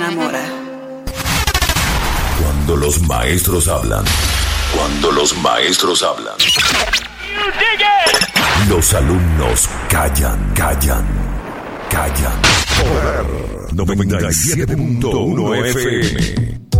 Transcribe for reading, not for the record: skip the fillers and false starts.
enamora. Cuando los maestros hablan. Cuando los maestros hablan. Los alumnos callan. Poder 97.1 FM.